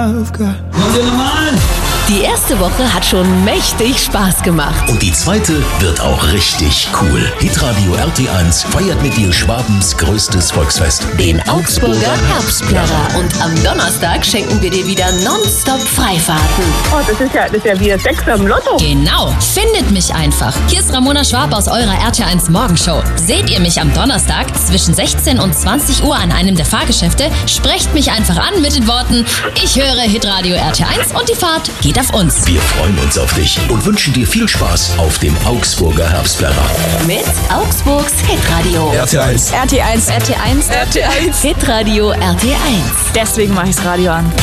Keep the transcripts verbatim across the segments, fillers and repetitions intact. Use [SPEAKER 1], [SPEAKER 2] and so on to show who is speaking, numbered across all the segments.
[SPEAKER 1] Die erste Woche hat schon mächtig Spaß gemacht.
[SPEAKER 2] Und die zweite wird auch richtig cool. Hitradio R T eins feiert mit dir Schwabens größtes Volksfest,
[SPEAKER 1] Den Augsburger Herbstplärrer. Und am Donnerstag schenken wir dir wieder nonstop Freifahrten.
[SPEAKER 3] Oh, das ist ja, das ist ja wie ein Sechser im Lotto.
[SPEAKER 4] Genau, findet mich einfach. Hier ist Ramona Schwab aus eurer R T eins Morgenshow. Seht ihr mich am Donnerstag zwischen sechzehn und zwanzig Uhr an einem der Fahrgeschäfte? Sprecht mich einfach an mit den Worten: Ich höre Hitradio R T eins und die Fahrt geht auf uns.
[SPEAKER 2] Wir freuen uns auf dich und wünschen dir viel Spaß auf dem Augsburger Herbstplärrer.
[SPEAKER 1] Mit Augsburgs Hitradio.
[SPEAKER 2] R T eins.
[SPEAKER 3] R T eins.
[SPEAKER 1] R T eins.
[SPEAKER 3] R T eins.
[SPEAKER 1] Hitradio R T eins.
[SPEAKER 3] Deswegen mache ich das Radio an.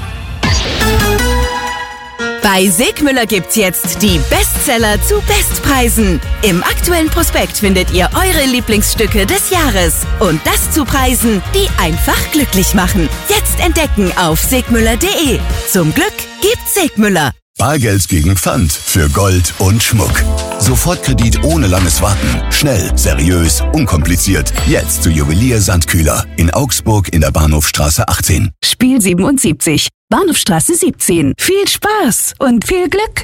[SPEAKER 5] Bei Segmüller gibt's jetzt die Bestseller zu Bestpreisen. Im aktuellen Prospekt findet ihr eure Lieblingsstücke des Jahres. Und das zu Preisen, die einfach glücklich machen. Jetzt entdecken auf segmüller punkt de. Zum Glück gibt's Segmüller.
[SPEAKER 6] Bargeld gegen Pfand für Gold und Schmuck. Sofortkredit ohne langes Warten. Schnell, seriös, unkompliziert. Jetzt zu Juwelier Sandkühler in Augsburg in der Bahnhofstraße achtzehn.
[SPEAKER 5] Spiel siebenundsiebzig, Bahnhofstraße siebzehn. Viel Spaß und viel Glück.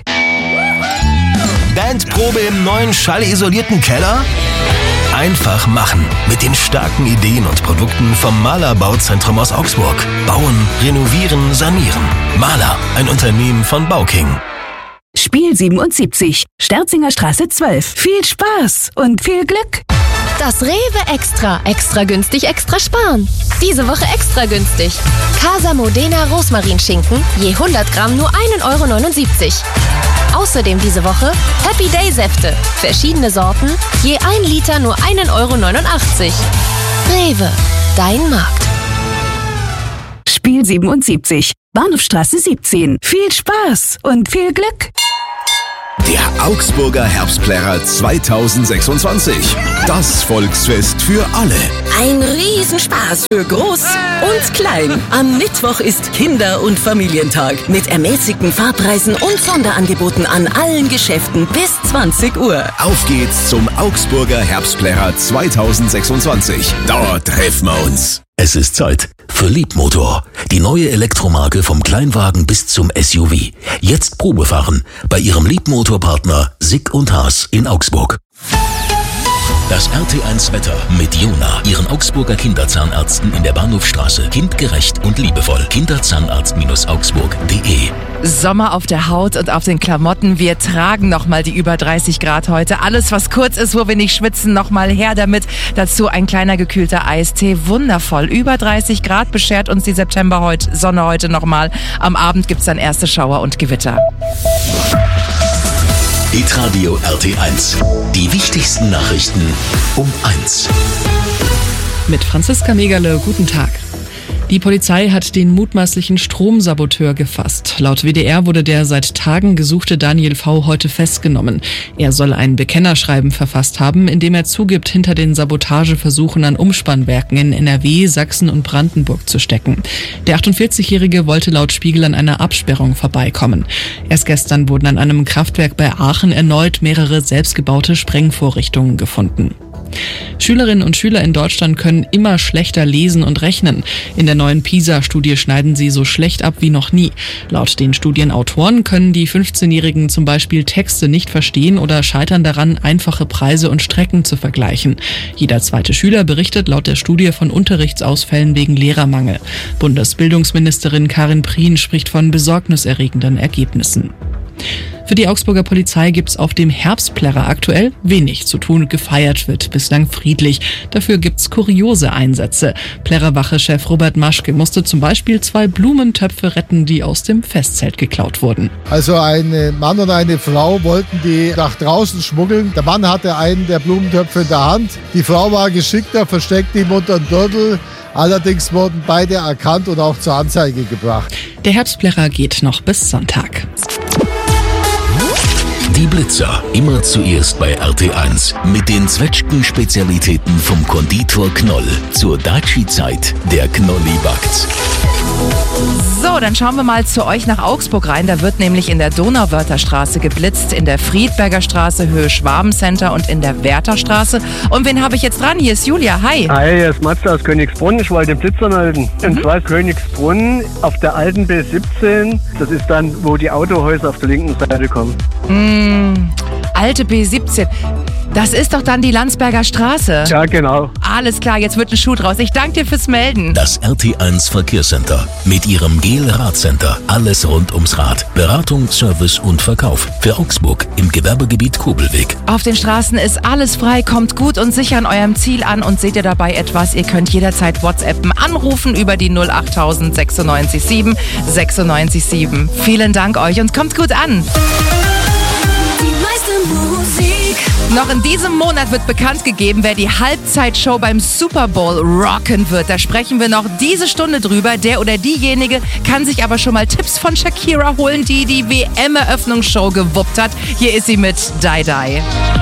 [SPEAKER 7] Bandprobe im neuen schallisolierten Keller? Einfach machen. Mit den starken Ideen und Produkten vom Mahler Bauzentrum aus Augsburg. Bauen, renovieren, sanieren. Mahler, ein Unternehmen von Bauking.
[SPEAKER 5] Spiel siebenundsiebzig, Sterzinger Straße zwölf. Viel Spaß und viel Glück.
[SPEAKER 8] Das Rewe Extra. Extra günstig, extra sparen. Diese Woche extra günstig. Casa Modena Rosmarinschinken, je hundert Gramm nur ein Euro neunundsiebzig. Außerdem diese Woche Happy Day Säfte. Verschiedene Sorten, je ein Liter nur ein Euro neunundachtzig. Rewe, dein Markt.
[SPEAKER 5] Spiel siebenundsiebzig, Bahnhofstraße siebzehn. Viel Spaß und viel Glück.
[SPEAKER 6] Der Augsburger Herbstplärrer zweitausendsechsundzwanzig. Das Volksfest für alle.
[SPEAKER 5] Ein Riesenspaß für Groß und Klein. Am Mittwoch ist Kinder- und Familientag mit ermäßigten Fahrpreisen und Sonderangeboten an allen Geschäften bis zwanzig Uhr.
[SPEAKER 6] Auf geht's zum Augsburger Herbstplärrer zweitausendsechsundzwanzig. Dort treffen wir uns.
[SPEAKER 2] Es ist Zeit für Liebmotor. Die neue Elektromarke vom Kleinwagen bis zum S U V. Jetzt Probefahren bei ihrem Liebmotorpartner Sick und Haas in Augsburg. Das R T eins Wetter mit Jona, ihren Augsburger Kinderzahnärzten in der Bahnhofstraße. Kindgerecht und liebevoll. Kinderzahnarzt Augsburg punkt de.
[SPEAKER 9] Sommer auf der Haut und auf den Klamotten. Wir tragen nochmal die über dreißig Grad heute. Alles, was kurz ist, wo wir nicht schwitzen, nochmal her damit. Dazu ein kleiner gekühlter Eistee. Wundervoll. Über dreißig Grad beschert uns die September heute, Sonne heute nochmal. Am Abend gibt's dann erste Schauer und Gewitter.
[SPEAKER 2] Hitradio R T eins. Die wichtigsten Nachrichten um eins.
[SPEAKER 10] Mit Franziska Megerle, guten Tag. Die Polizei hat den mutmaßlichen Stromsaboteur gefasst. Laut W D R wurde der seit Tagen gesuchte Daniel V. heute festgenommen. Er soll ein Bekennerschreiben verfasst haben, in dem er zugibt, hinter den Sabotageversuchen an Umspannwerken in N R W, Sachsen und Brandenburg zu stecken. Der achtundvierzigjährige wollte laut Spiegel an einer Absperrung vorbeikommen. Erst gestern wurden an einem Kraftwerk bei Aachen erneut mehrere selbstgebaute Sprengvorrichtungen gefunden. Schülerinnen und Schüler in Deutschland können immer schlechter lesen und rechnen. In der neuen PISA-Studie schneiden sie so schlecht ab wie noch nie. Laut den Studienautoren können die fünfzehnjährigen zum Beispiel Texte nicht verstehen oder scheitern daran, einfache Preise und Strecken zu vergleichen. Jeder zweite Schüler berichtet laut der Studie von Unterrichtsausfällen wegen Lehrermangel. Bundesbildungsministerin Karin Prien spricht von besorgniserregenden Ergebnissen. Für die Augsburger Polizei gibt's auf dem Herbstplärrer aktuell wenig zu tun. Gefeiert wird bislang friedlich. Dafür gibt's kuriose Einsätze. Plärrerwache-Chef Robert Maschke musste zum Beispiel zwei Blumentöpfe retten, die aus dem Festzelt geklaut wurden.
[SPEAKER 11] Also ein Mann und eine Frau wollten die nach draußen schmuggeln. Der Mann hatte einen der Blumentöpfe in der Hand. Die Frau war geschickter, versteckte ihn unter den Gürtel. Allerdings wurden beide erkannt und auch zur Anzeige gebracht.
[SPEAKER 10] Der Herbstplärrer geht noch bis Sonntag.
[SPEAKER 2] Die Blitzer, immer zuerst bei R T eins. Mit den Zwetschgen-Spezialitäten vom Konditor Knoll. Zur Daci-Zeit, der Knolli backt's.
[SPEAKER 9] So, dann schauen wir mal zu euch nach Augsburg rein. Da wird nämlich in der Donauwörtherstraße geblitzt, in der Friedberger Straße, Höhe Schwabencenter und in der Wertherstraße. Und wen habe ich jetzt dran? Hier ist Julia. Hi.
[SPEAKER 12] Hi, hier ist Matze aus Königsbrunn. Ich wollte den Blitz anhalten. Mhm. Und zwar Königsbrunn auf der alten B siebzehn. Das ist dann, wo die Autohäuser auf der linken Seite kommen.
[SPEAKER 9] Mm, alte B siebzehn. Das ist doch dann die Landsberger Straße.
[SPEAKER 12] Ja, genau.
[SPEAKER 9] Alles klar, jetzt wird ein Schuh draus. Ich danke dir fürs Melden.
[SPEAKER 2] Das R T eins Verkehrscenter mit ihrem Gel-Radcenter. Alles rund ums Rad. Beratung, Service und Verkauf. Für Augsburg im Gewerbegebiet Kobelweg.
[SPEAKER 9] Auf den Straßen ist alles frei, kommt gut und sicher an eurem Ziel an und seht ihr dabei etwas. Ihr könnt jederzeit WhatsAppen, anrufen über die null acht tausend sechsundneunzig sieben sechsundneunzig sieben. Vielen Dank euch und kommt gut an.
[SPEAKER 1] Die meiste Musik.
[SPEAKER 9] Noch in diesem Monat wird bekannt gegeben, wer die Halbzeitshow beim Super Bowl rocken wird. Da sprechen wir noch diese Stunde drüber. Der oder diejenige kann sich aber schon mal Tipps von Shakira holen, die die W M-Eröffnungsshow gewuppt hat. Hier ist sie mit Die Die.